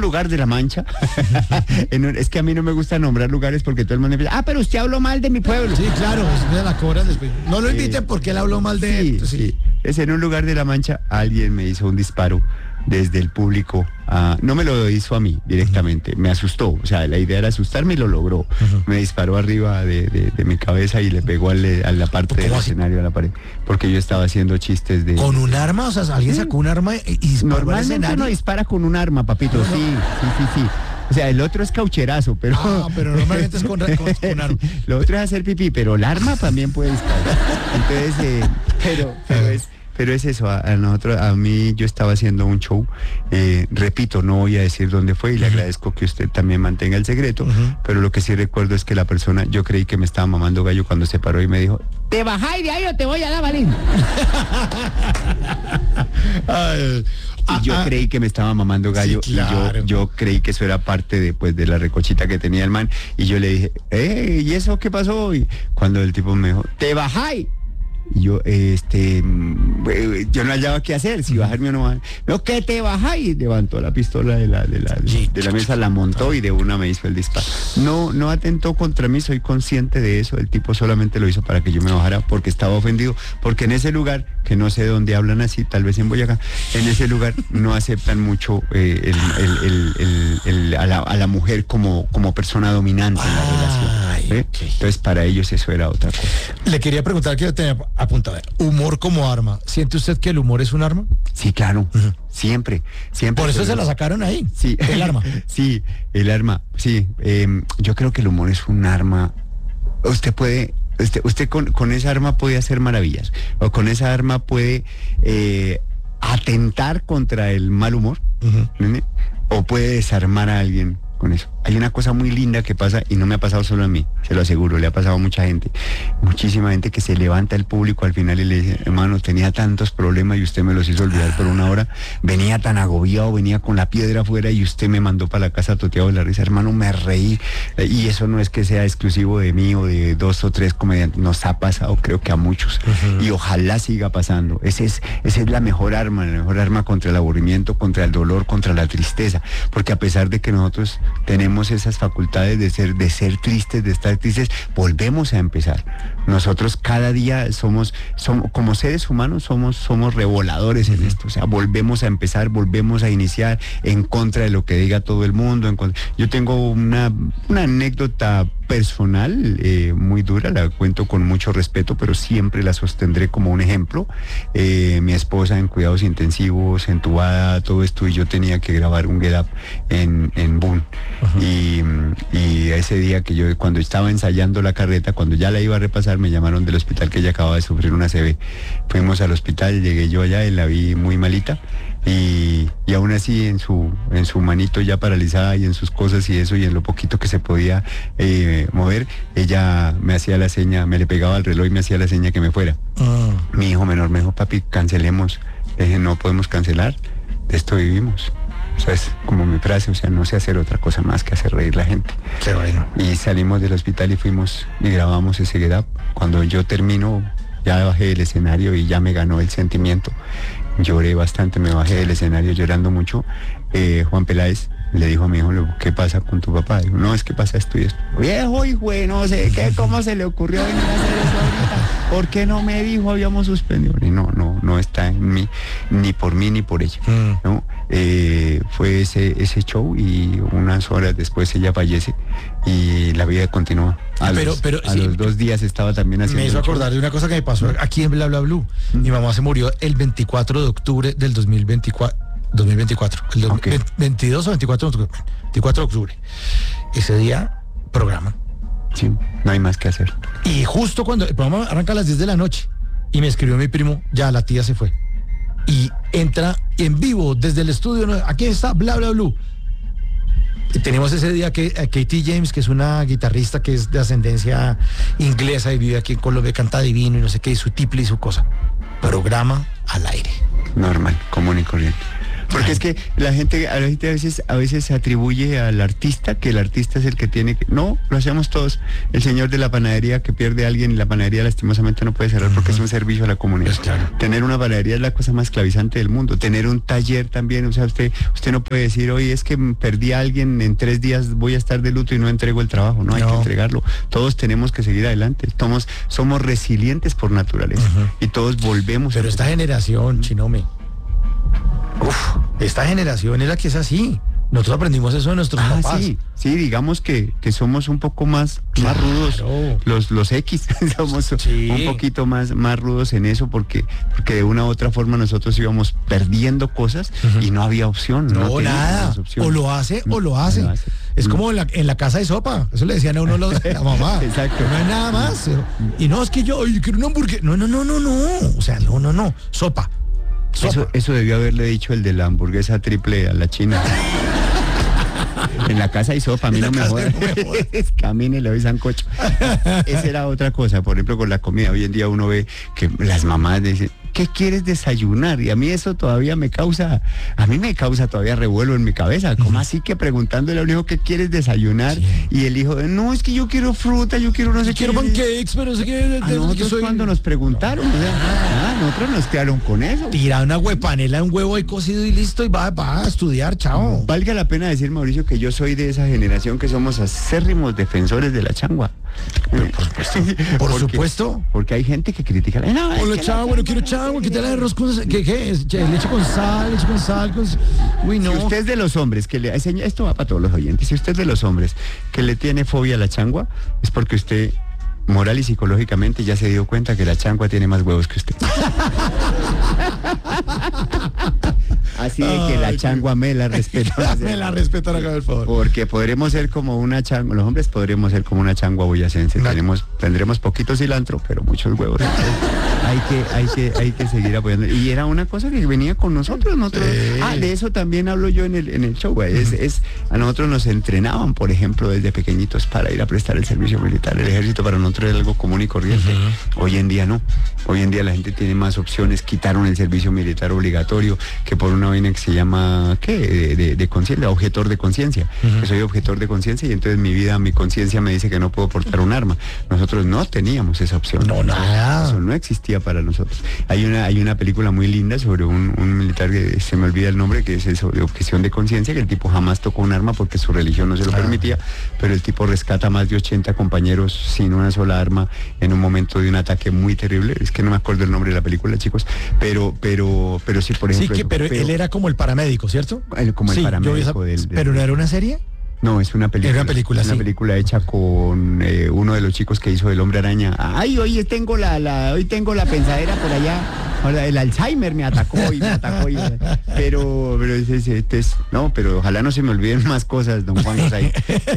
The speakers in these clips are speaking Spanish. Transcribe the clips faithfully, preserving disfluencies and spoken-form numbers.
lugar de La Mancha, en un, es que a mí no me gusta nombrar lugares porque todo el mundo empieza, ah, pero usted habló mal de mi pueblo. Sí, claro, me la cobran después. No lo inviten eh, porque él habló mal de sí, él. Sí. sí, es en un lugar de La Mancha, alguien me hizo un disparo desde el público, uh, no me lo hizo a mí directamente, uh-huh. me asustó, o sea, la idea era asustarme y lo logró, uh-huh. me disparó arriba de, de, de mi cabeza y le pegó al, a la parte del así? escenario, a la pared, porque yo estaba haciendo chistes de... ¿Con un arma? O sea, alguien sacó un arma y, y disparó al Normalmente escenario. uno dispara con un arma, papito, sí, sí, sí, sí. O sea, el otro es caucherazo, pero... Ah, pero normalmente es con, con, con arma. Lo otro es hacer pipí, pero el arma también puede disparar. Entonces, eh, pero, pero es... Pero es eso, a, a nosotros, a mí yo estaba haciendo un show, eh, repito, no voy a decir dónde fue y le uh-huh. agradezco que usted también mantenga el secreto, uh-huh. pero lo que sí recuerdo es que la persona, yo creí que me estaba mamando gallo cuando se paró y me dijo, te bajáis de ahí o te voy a dar balín. Ay, y yo ah, creí que me estaba mamando gallo, sí, claro. y yo, yo creí que eso era parte de, pues, de la recochita que tenía el man, y yo le dije, eh, ¿y eso qué pasó? Y cuando el tipo me dijo, te bajáis. Y yo, este, yo no hallaba qué hacer, si bajarme o no bajar. No, que te baja, y levantó la pistola de la, de la, de la mesa, la montó y de una me hizo el disparo. No, no atentó contra mí, soy consciente de eso. El tipo solamente lo hizo para que yo me bajara porque estaba ofendido, porque en ese lugar, que no sé dónde hablan así, tal vez en Boyacá, en ese lugar no aceptan mucho eh, el, el, el, el, el, a, la, a la mujer como, como persona dominante en la Ay, relación. ¿eh? Okay. Entonces para ellos eso era otra cosa. Le quería preguntar, que yo tenía apuntado, humor como arma. ¿Siente usted que el humor es un arma? Sí, claro, uh-huh. siempre, siempre. Por eso se la sacaron ahí, sí. el arma. Sí, el arma, sí. Eh, yo creo que el humor es un arma. Usted puede, usted, usted con, con esa arma puede hacer maravillas, o con esa arma puede eh, atentar contra el mal humor, uh-huh. o puede desarmar a alguien con eso. Hay una cosa muy linda que pasa, y no me ha pasado solo a mí, se lo aseguro, le ha pasado a mucha gente, muchísima gente que se levanta el público al final y le dice, hermano, tenía tantos problemas y usted me los hizo olvidar por una hora, venía tan agobiado, venía con la piedra afuera y usted me mandó para la casa toteado de la risa, hermano, me reí. Y eso no es que sea exclusivo de mí o de dos o tres comediantes, nos ha pasado, creo que a muchos, uh-huh. y ojalá siga pasando. Ese es, esa es la mejor arma, la mejor arma contra el aburrimiento, contra el dolor, contra la tristeza, porque a pesar de que nosotros tenemos esas facultades de ser, de ser tristes, de estar tristes, volvemos a empezar. Nosotros cada día somos, somos como seres humanos, somos, somos revoladores en esto, o sea, volvemos a empezar, volvemos a iniciar en contra de lo que diga todo el mundo. En contra... Yo tengo una, una anécdota personal eh, muy dura, la cuento con mucho respeto, pero siempre la sostendré como un ejemplo. Eh, mi esposa en cuidados intensivos, entubada, todo esto, y yo tenía que grabar un Get Up en, en Boone. Uh-huh. Y, y ese día que yo, cuando estaba ensayando la carreta, cuando ya la iba a repasar, me llamaron del hospital que ella acababa de sufrir una A C V. Fuimos al hospital, llegué yo allá y la vi muy malita. Y, y aún así en su en su manito ya paralizada y en sus cosas y eso, y en lo poquito que se podía eh, mover, ella me hacía la seña, me le pegaba al reloj y me hacía la seña que me fuera. Uh. Mi hijo menor me dijo, papi, cancelemos. Le dije, no podemos cancelar, de esto vivimos. O sea, es como mi frase, o sea, no sé hacer otra cosa más que hacer reír la gente. Qué bueno. Y salimos del hospital y fuimos y grabamos ese Get Up. Cuando yo termino, ya bajé del escenario y ya me ganó el sentimiento. Lloré bastante, me bajé del escenario llorando mucho. Eh, Juan Peláez le dijo a mi hijo, ¿qué pasa con tu papá? Digo, no, es que pasa esto y esto. Viejo hijo, no sé qué, ¿cómo se le ocurrió venir a hacer eso ahorita? ¿Por qué no me dijo? Habíamos suspendido. Y no, no, no está en mí, ni por mí ni por ella. Mm. ¿No? Eh, fue ese, ese show y unas horas después ella fallece y la vida continúa. A, pero, los, pero, a sí, los dos días estaba también haciendo. Me hizo acordar de una cosa que me pasó aquí en Bla Bla Blue. Mm. Mi mamá se murió el veinticuatro de octubre del dos mil veinticuatro. dos mil veinticuatro, el okay. veintidós o veinticuatro, veinticuatro de octubre. Ese día, programa. Sí, no hay más que hacer. Y justo cuando el programa arranca a las diez de la noche, y me escribió mi primo, ya la tía se fue. Y entra en vivo desde el estudio, ¿no? Aquí está Bla Bla Blue. Y tenemos ese día que a Katie James, que es una guitarrista que es de ascendencia inglesa y vive aquí en Colombia, canta divino y no sé qué, y su tiple y su cosa. Programa al aire. Normal, común y corriente. Porque es que la gente, a la gente a veces, a veces se atribuye al artista que el artista es el que tiene que... No, lo hacemos todos. El señor de la panadería que pierde a alguien y la panadería lastimosamente no puede cerrar porque uh-huh. es un servicio a la comunidad. Pues claro. Tener una panadería es la cosa más esclavizante del mundo. Tener un taller también, o sea, usted, usted no puede decir, oye, es que perdí a alguien, en tres días voy a estar de luto y no entrego el trabajo. No, hay no. que entregarlo. Todos tenemos que seguir adelante. Somos, somos resilientes por naturaleza uh-huh. y todos volvemos. Pero a esta generación, Chinome, uf, esta generación es la que es así. Nosotros aprendimos eso de nuestros ah, papás. Sí, sí, digamos que, que somos un poco más, claro. más rudos, los, los X, somos sí. un poquito más, más rudos en eso porque, porque de una u otra forma nosotros íbamos perdiendo cosas uh-huh. y no había opción. No, no nada, o lo hace o lo hace. No, hace. Es mm. como en la, en la casa de sopa, eso le decían a uno los, a la mamá. Exacto. No hay nada más. Y no, es que yo, yo quiero una hamburguesa. No, no, no, no, no. O sea, no, no, no. Sopa. Sopa. Eso, eso debió haberle dicho el de la hamburguesa triple a la china. En la casa hay sopa, a mí no me jodas. Camine, le doy sancocho. Esa era otra cosa, por ejemplo, con la comida. Hoy en día uno ve que las mamás dicen, ¿qué quieres desayunar? Y a mí eso todavía me causa, a mí me causa todavía revuelo en mi cabeza. ¿Cómo uh-huh. así que preguntándole a un hijo qué quieres desayunar? Sí. Y el hijo, no, es que yo quiero fruta, yo quiero no sé qué. Quiero pancakes, pero sé que... A nosotros que soy... cuando nos preguntaron, o sea, ah, nosotros nos quedaron con eso. Tira una huepanela, un huevo ahí cocido y listo, y va, va a estudiar, chao. Valga la pena decir, Mauricio, que yo soy de esa generación que somos acérrimos defensores de la changua. Pero por supuesto. Por porque, supuesto. Porque hay gente que critica la... No, Hola, changua, no quiero changua, que te la arroz con... ¿Qué, qué es? Leche con sal, leche con sal, con... Uy, no. Si usted es de los hombres que le... Esto va para todos los oyentes. Si usted es de los hombres que le tiene fobia a la changua, es porque usted... moral y psicológicamente ya se dio cuenta que la changua tiene más huevos que usted. Así de que la changua me la respeta. Me la respeta, acá, por favor. Porque podremos ser como una changua, los hombres podremos ser como una changua boyacense. No. Tenemos, tendremos poquito cilantro, pero muchos huevos. hay que, hay que, hay que seguir apoyando. Y era una cosa que venía con nosotros. nosotros sí. Ah, de eso también hablo yo en el, en el show, güey. Es, es, a nosotros nos entrenaban, por ejemplo, desde pequeñitos para ir a prestar el servicio militar. El ejército para nosotros era algo común y corriente. Uh-huh. Hoy en día no. Hoy en día la gente tiene más opciones. Quitaron el servicio militar obligatorio, que por una vaina que se llama, ¿qué? De, de, de conciencia, objetor de conciencia. Uh-huh. Que soy objetor de conciencia y entonces mi vida, mi conciencia me dice que no puedo portar un arma. Nosotros no teníamos esa opción. No, nada. Eso no existía para nosotros. Hay una, hay una película muy linda sobre un, un militar que se me olvida el nombre, que es eso, de objeción de conciencia, que el tipo jamás tocó un arma porque su religión no se lo ah. permitía, pero el tipo rescata más de ochenta compañeros sin una sola arma en un momento de un ataque muy terrible. Es que no me acuerdo el nombre de la película, chicos, pero, pero, pero sí, por ejemplo. Sí, que, pero, pero él era como el paramédico, ¿cierto? El, como sí, el paramédico esa, del, del... ¿Pero no era una serie? No, es una película. Era una película, es una sí. película hecha con eh, uno de los chicos que hizo El Hombre Araña. Ay, hoy tengo la, la, hoy tengo la pensadera por allá. Ahora, el Alzheimer me atacó y me atacó. Y, pero, pero es, es, es, es, no, pero ojalá no se me olviden más cosas, don Juan José.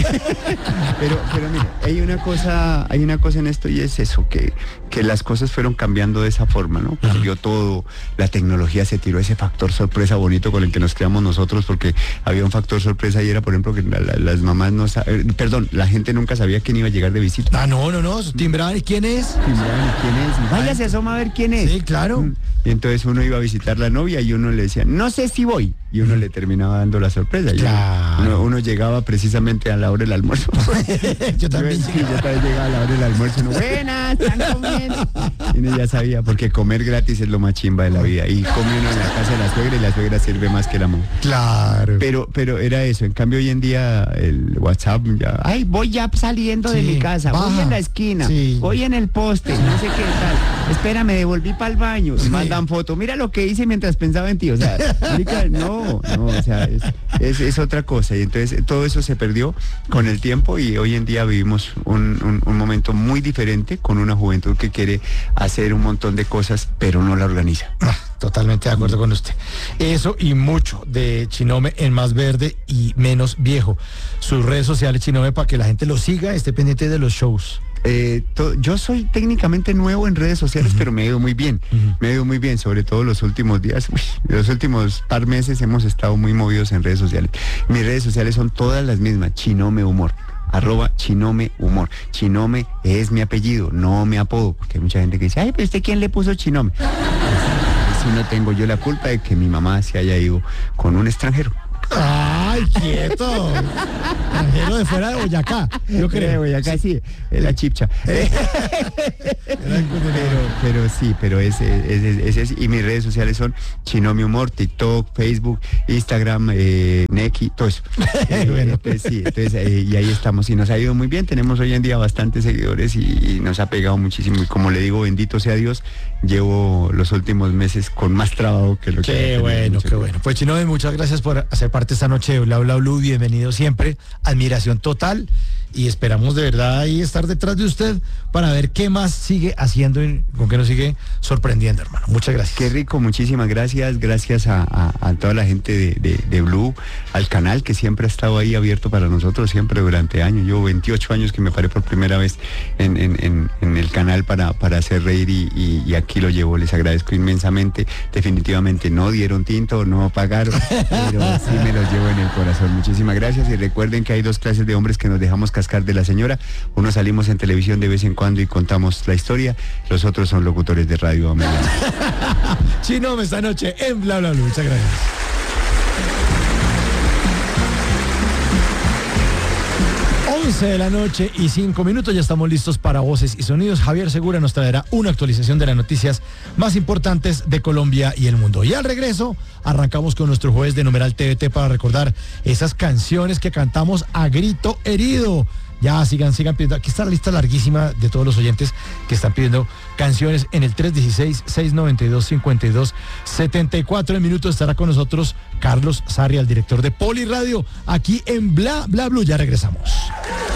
pero, pero mire, hay una cosa, hay una cosa en esto y es eso, que, que las cosas fueron cambiando de esa forma, ¿no? Cambió uh-huh. todo, la tecnología se tiró ese factor sorpresa bonito con el que nos creamos nosotros, porque había un factor sorpresa y era, por ejemplo, que la, la, las mamás no sabían, perdón, la gente nunca sabía quién iba a llegar de visita. Ah, no, no, no, timbraban, ¿quién es? Timbraban, ¿quién es? Vaya, se asoma a ver quién es. Sí, claro. Y entonces uno iba a visitar la novia y uno le decía, no sé si voy. Y uno le terminaba dando la sorpresa. Claro. Uno, uno llegaba precisamente a la hora del almuerzo. yo también. Sí, yo también llegaba a la hora del almuerzo. Uno, buenas, están comiendo. Y uno ya sabía, porque comer gratis es lo más chimba de la vida. Y come uno en la casa de la suegra y la suegra sirve más que la mamá. Claro. Pero, pero era eso. En cambio, hoy en día el WhatsApp ya, ay, voy ya saliendo sí, de mi casa, baja. Voy en la esquina, sí. voy en el poste, sí. no sé qué tal. Espera, me devolví para el baño. Sí. Mandan foto. Mira lo que hice mientras pensaba en ti. O sea, marica, no, no, o sea, es, es, es otra cosa. Y entonces todo eso se perdió con el tiempo y hoy en día vivimos un, un, un momento muy diferente con una juventud que quiere hacer un montón de cosas, pero no la organiza. Ah, totalmente de acuerdo con usted. Eso y mucho de Chinome en Más Verde y Menos Viejo. Sus redes sociales, Chinome, para que la gente lo siga, esté pendiente de los shows. Eh, to, yo soy técnicamente nuevo en redes sociales, uh-huh. pero me he ido muy bien, uh-huh. me he ido muy bien, sobre todo los últimos días, uy, los últimos par meses hemos estado muy movidos en redes sociales. Mis redes sociales son todas las mismas, Chinome Humor, arroba Chinome Humor. Chinome es mi apellido, no mi apodo, porque hay mucha gente que dice, ay, pero ¿usted quién le puso Chinome? si no tengo yo la culpa de que mi mamá se haya ido con un extranjero. ¡Ay, quieto! Extranjero de fuera de Boyacá, yo creo. De Boyacá, sí, es la chipcha. pero, pero sí, pero ese, ese, ese es, y mis redes sociales son Chino Mi Humor, TikTok, Facebook, Instagram, eh, Neki, todo eso. Eh, bueno. Entonces, sí, entonces, eh, y ahí estamos, y nos ha ido muy bien, tenemos hoy en día bastantes seguidores y, y nos ha pegado muchísimo, y como le digo, bendito sea Dios, llevo los últimos meses con más trabajo que lo que... Qué bueno, qué bueno. Pues Chino, muchas gracias por hacer parte esta noche de Bla Bla Blue, bienvenido siempre, admiración total, y esperamos de verdad ahí estar detrás de usted para ver qué más sigue haciendo y con qué nos sigue sorprendiendo, hermano. Muchas gracias. Qué rico, muchísimas gracias, gracias a, a, a toda la gente de, de, de Blue, al canal que siempre ha estado ahí abierto para nosotros, siempre durante años. Yo veintiocho años que me paré por primera vez en, en, en, en el canal para, para hacer reír y, y, y aquí lo llevo, les agradezco inmensamente. Definitivamente no dieron tinto, no pagaron, pero sí me los llevo en el corazón. Muchísimas gracias, y recuerden que hay dos clases de hombres que nos dejamos cascar de la señora. Uno salimos en televisión de vez en cuando y contamos la historia, los otros son locutores de radio. Chino, esta noche en Bla Bla Blue. Muchas gracias. once de la noche y cinco minutos, ya estamos listos para Voces y Sonidos. Javier Segura nos traerá una actualización de las noticias más importantes de Colombia y el mundo. Y al regreso, arrancamos con nuestro jueves de Numeral T V T para recordar esas canciones que cantamos a grito herido. Ya sigan, sigan pidiendo. Aquí está la lista larguísima de todos los oyentes que están pidiendo canciones en el tres uno seis, seis nueve dos, cinco dos siete cuatro. En minutos estará con nosotros Carlos Sarria, el director de Poli Radio, aquí en Bla Bla Blue. Ya regresamos.